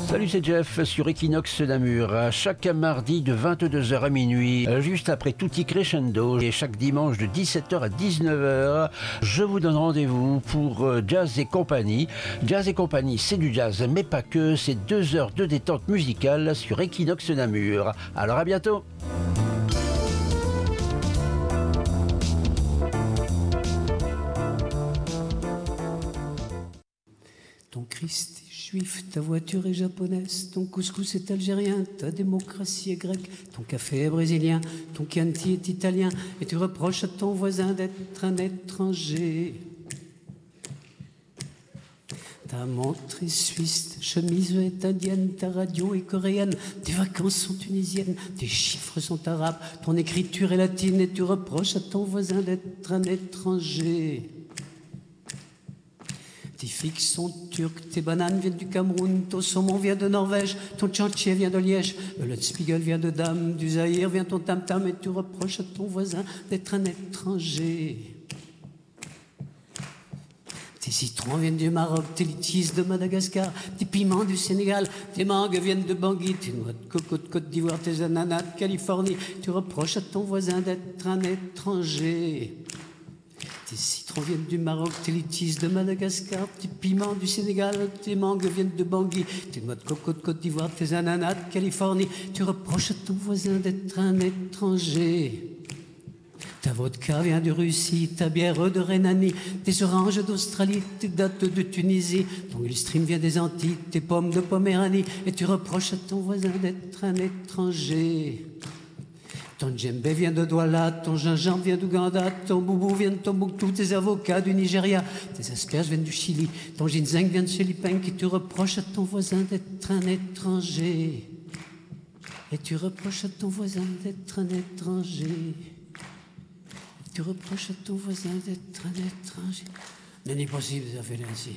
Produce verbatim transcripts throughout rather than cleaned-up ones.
Salut, c'est Jeff sur Equinox Namur. Chaque mardi de vingt-deux heures à minuit, juste après Tutti Crescendo, et chaque dimanche de dix-sept heures à dix-neuf heures, je vous donne rendez-vous pour Jazz et compagnie. Jazz et compagnie, c'est du jazz, mais pas que. C'est deux heures de détente musicale sur Equinox Namur. Alors à bientôt. Ton Christ est juif, ta voiture est japonaise, ton couscous est algérien, ta démocratie est grecque, ton café est brésilien, ton Chianti est italien, et tu reproches à ton voisin d'être un étranger. Ta montre est suisse, ta chemise est indienne, ta radio est coréenne, tes vacances sont tunisiennes, tes chiffres sont arabes, ton écriture est latine, et tu reproches à ton voisin d'être un étranger. Tes figues sont turques, tes bananes viennent du Cameroun, ton saumon vient de Norvège, ton tchantier vient de Liège, le Lutspiegel vient de Dame, du Zaïre vient ton tam-tam, et tu reproches à ton voisin d'être un étranger. Tes citrons viennent du Maroc, tes litchis de Madagascar, tes piments du Sénégal, tes mangues viennent de Bangui, tes noix de coco de Côte d'Ivoire, tes ananas de Californie, tu reproches à ton voisin d'être un étranger. Tes citrons viennent du Maroc, tes litchis de Madagascar, tes piments du Sénégal, tes mangues viennent de Bangui, tes noix de coco de Côte d'Ivoire, tes ananas de Californie, tu reproches à ton voisin d'être un étranger. Ta vodka vient de Russie, ta bière de Rhénanie, tes oranges d'Australie, tes dattes de Tunisie, ton Gulfstream vient des Antilles, tes pommes de Poméranie, et tu reproches à ton voisin d'être un étranger. Ton djembé vient de Douala, ton gingembre vient d'Ouganda, ton boubou vient de Tombouctou, tes avocats du Nigeria, tes asperges viennent du Chili, ton ginseng vient de chez Lipeng, et tu reproches à ton voisin d'être un étranger. Et tu reproches à ton voisin d'être un étranger. Et tu reproches à ton voisin d'être un étranger. N'est pas possible, ça fait ainsi.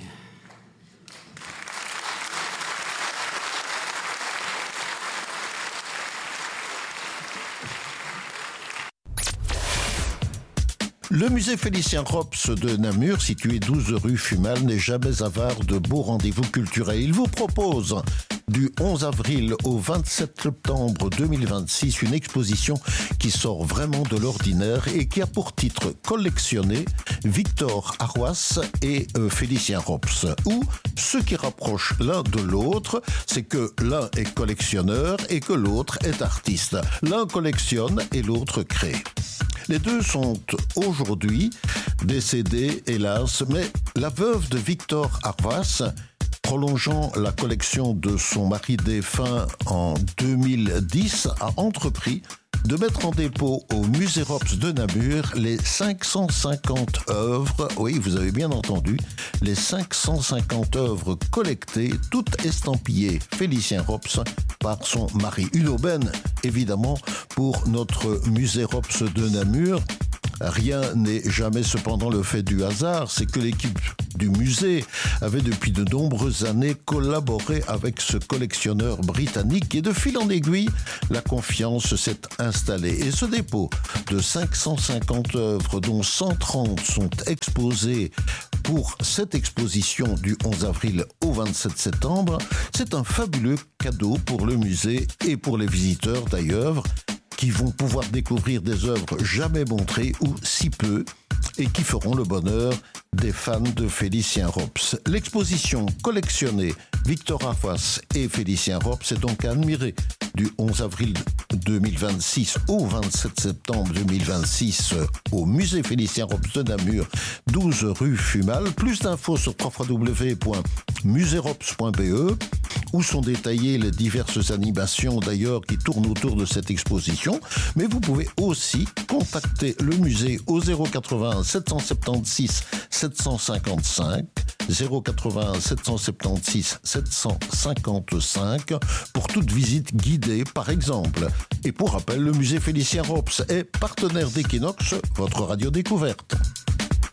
Le musée Félicien Rops de Namur, situé douze rue Fumal, n'est jamais avare de beaux rendez-vous culturels. Il vous propose du onze avril au vingt-sept septembre deux mille vingt-six une exposition qui sort vraiment de l'ordinaire et qui a pour titre collectionné Victor Arroas et euh, Félicien Rops. Où ce qui rapproche l'un de l'autre, c'est que l'un est collectionneur et que l'autre est artiste. L'un collectionne et l'autre crée. Les deux sont aujourd'hui décédés, hélas, mais la veuve de Victor Arroas, prolongeant la collection de son mari défunt en deux mille dix, a entrepris de mettre en dépôt au musée Rops de Namur les cinq cent cinquante œuvres, oui, vous avez bien entendu, les cinq cent cinquante œuvres collectées, toutes estampillées Félicien Rops par son mari. Une aubaine, évidemment, pour notre musée Rops de Namur. Rien n'est jamais cependant le fait du hasard, c'est que l'équipe du musée avait depuis de nombreuses années collaboré avec ce collectionneur britannique et de fil en aiguille, la confiance s'est installée. Et ce dépôt de cinq cent cinquante œuvres, dont cent trente sont exposées pour cette exposition du onze avril au vingt-sept septembre, c'est un fabuleux cadeau pour le musée et pour les visiteurs d'ailleurs, qui vont pouvoir découvrir des œuvres jamais montrées ou si peu et qui feront le bonheur des fans de Félicien Rops. L'exposition collectionnée Victor Arroas et Félicien Rops est donc à admirer du onze avril deux mille vingt-six au vingt-sept septembre deux mille vingt-six au musée Félicien Rops de Namur, douze rue Fumal. Plus d'infos sur w w w point musée rops point b e où sont détaillées les diverses animations d'ailleurs qui tournent autour de cette exposition. Mais vous pouvez aussi contacter le musée au zéro quatre-vingts sept cent soixante-seize sept cent cinquante-cinq, zéro quatre-vingts sept cent soixante-seize sept cent cinquante-cinq pour toute visite guidée par exemple. Et pour rappel, le musée Félicien Rops est partenaire d'Equinox, votre radio découverte.